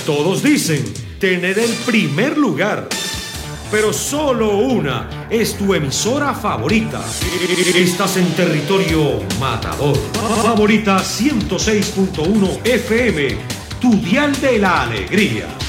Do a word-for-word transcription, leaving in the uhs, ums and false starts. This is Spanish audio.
todos dicen tener el primer lugar, pero solo una es tu emisora favorita. Estás en territorio matador. Favorita ciento seis punto uno F M, tu dial de la alegría.